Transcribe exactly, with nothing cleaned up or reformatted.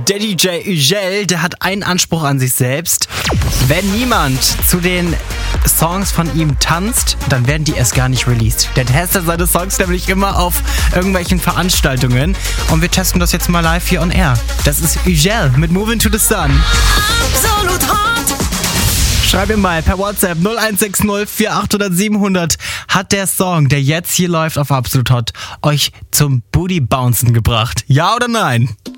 Der D J Ugel, der hat einen Anspruch an sich selbst. Wenn niemand zu den Songs von ihm tanzt, dann werden die erst gar nicht released. Der testet seine Songs nämlich immer auf irgendwelchen Veranstaltungen. Und wir testen das jetzt mal live hier on air. Das ist Ugel mit Moving to the Sun. Absolut hot. Schreib mir mal per WhatsApp null eins sechs null vier acht null null sieben null null. Hat der Song, der jetzt hier läuft auf Absolut Hot, euch zum Booty Bouncen gebracht? Ja oder nein?